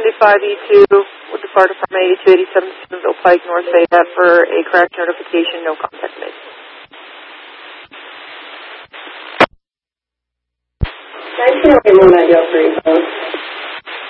75E2 with the fire department, 8287 Steubenville Pike, North Fayette for a crash notification, no contact made. 1901 ideal 3,